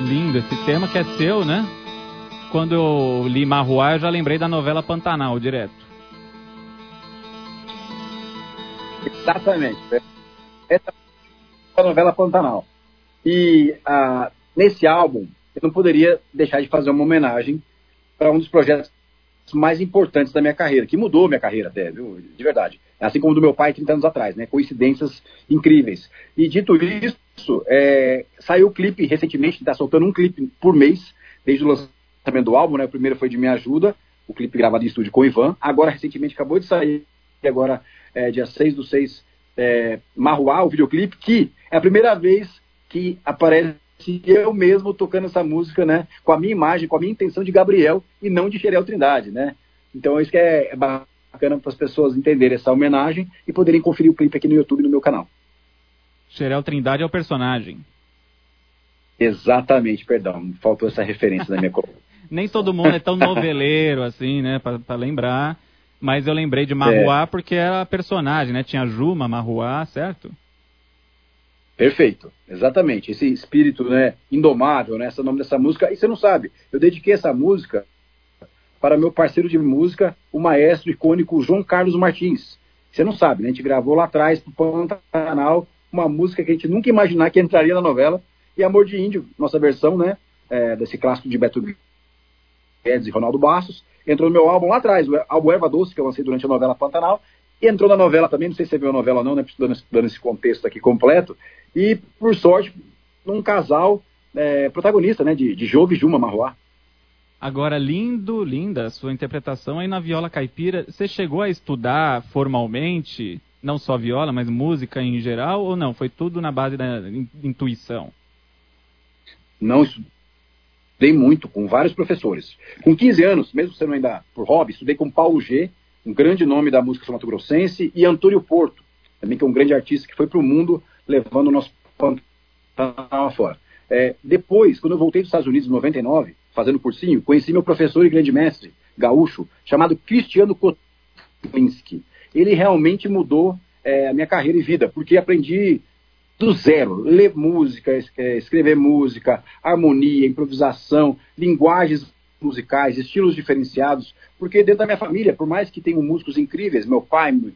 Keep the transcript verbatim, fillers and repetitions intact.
lindo esse tema que é seu, né? Quando eu li Marruá, eu já lembrei da novela Pantanal, direto. Exatamente. Essa é a novela Pantanal. E ah, nesse álbum, eu não poderia deixar de fazer uma homenagem para um dos projetos mais importantes da minha carreira, que mudou minha carreira até, viu? De verdade. Assim como do meu pai trinta anos atrás, né? Coincidências incríveis. E dito isso, é, saiu o clipe recentemente, está soltando um clipe por mês, desde o lançamento do álbum, né? O primeiro foi de Me Ajuda, o clipe gravado em estúdio com o Ivan. Agora, recentemente, acabou de sair, agora, é, dia seis do seis, é, Marruá, o videoclipe, que é a primeira vez que aparece eu mesmo tocando essa música, né, com a minha imagem, com a minha intenção de Gabriel e não de Xerel Trindade, né? Então isso que é bacana para as pessoas entenderem essa homenagem e poderem conferir o clipe aqui no YouTube, no meu canal. Xerel Trindade é o personagem. Exatamente, perdão, faltou essa referência na minha coluna. Nem todo mundo é tão noveleiro assim, né, para lembrar, mas eu lembrei de Marruá é. porque era personagem, né? Tinha Juma, Marruá, certo? Perfeito, exatamente. Esse espírito, né, indomável, né, esse é o nome dessa música. E você não sabe, eu dediquei essa música para meu parceiro de música, o maestro icônico João Carlos Martins. Você não sabe, né, a gente gravou lá atrás para o Pantanal uma música que a gente nunca imaginar que entraria na novela. E Amor de Índio, nossa versão, né, é, desse clássico de Beto Guedes e Ronaldo Bastos, entrou no meu álbum lá atrás, o álbum Erva Doce, que eu lancei durante a novela Pantanal. E entrou na novela também, não sei se você viu a novela ou não, né, dando, dando esse contexto aqui completo. E, por sorte, num casal é, protagonista, né, de, de Jove e Juma Marruá. Agora, lindo, linda a sua interpretação aí na viola caipira. Você chegou a estudar formalmente, não só viola, mas música em geral, ou não? Foi tudo na base da intuição? Não, estudei muito, com vários professores. Com quinze anos, mesmo sendo ainda por hobby, estudei com Paulo G., um grande nome da música sul-mato-grossense, e Antônio Porto, também que é um grande artista que foi para o mundo levando o nosso Pantanal fora. É, depois, quando eu voltei dos Estados Unidos em noventa e nove, fazendo cursinho, conheci meu professor e grande mestre, gaúcho, chamado Cristiano Kotlinski. Ele realmente mudou é, a minha carreira e vida, porque aprendi do zero, ler música, escrever música, harmonia, improvisação, linguagens musicais, estilos diferenciados, porque dentro da minha família, por mais que tenham músicos incríveis, meu pai,